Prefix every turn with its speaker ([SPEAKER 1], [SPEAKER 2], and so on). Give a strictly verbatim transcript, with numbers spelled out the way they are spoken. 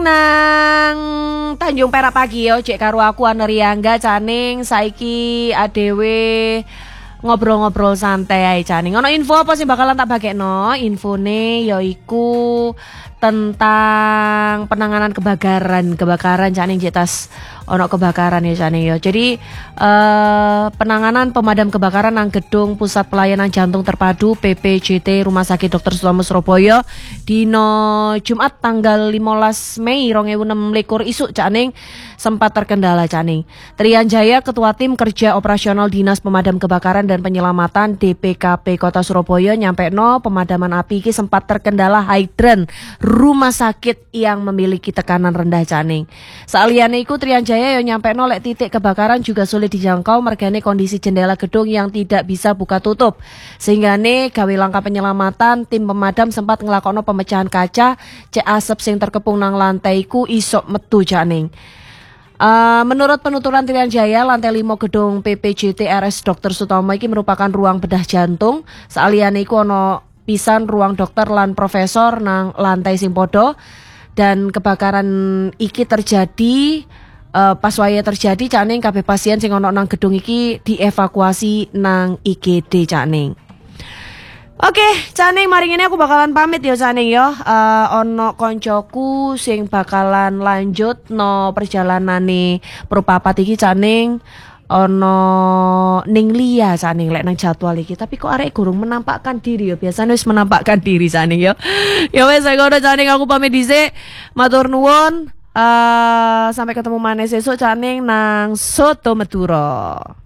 [SPEAKER 1] nang Tanjung Perak pagi yo cek karo aku Aneriangga caning saiki adewe ngobrol-ngobrol santai ae caning. Ono info apa sih bakalan tak bagekno? Infone yaiku tentang penanganan kebakaran, kebakaran caning jetas ono kebakaran ya caning ya. Jadi uh, penanganan pemadam kebakaran nang gedung Pusat Pelayanan Jantung Terpadu P P J T Rumah Sakit Dokter Sutomo Surabaya dino Jumat tanggal limolas Mei dua ribu enam belas isuk caning sempat terkendala caning. Trian Jaya Ketua Tim Kerja Operasional Dinas Pemadam Kebakaran dan Penyelamatan D P K P Kota Surabaya nyampe no pemadaman api ini sempat terkendala hidran rumah sakit yang memiliki tekanan rendah caning. Saliyane iku Trian Jaya yo nyampe no lek titik kebakaran juga sulit dijangkau mergane kondisi jendela gedung yang tidak bisa buka tutup. Sehingga ne gawe langkah penyelamatan tim pemadam sempat ngelakono pemecahan kaca cek asap sing terkepung nang lantai iku isok metu caning. Uh, menurut penuturan Trian Jaya, lantai lima gedung P P J T R S Dokter Sutomo iki merupakan ruang bedah jantung. Saliyane iku ono pisan ruang dokter lan profesor nang lantai sing podo dan kebakaran iki terjadi uh, pas waya terjadi caning kabeh pasien sing ono nang gedung iki dievakuasi nang I G D caning. Oke, caning mari ini aku bakalan pamit ya caning ya. Uh, ono koncoku sing bakalan lanjut no perjalanane Propapat iki caning ono ning liya caning lek nang jadwal iki. Tapi kok arek gurung menampakkan diri ya. Biasanya wis menampakkan diri caning ya. Ya wes saya ngono caning aku pamit dhisik. Matur nuwun. Uh, sampai ketemu maneh sesuk caning nang Soto Madura.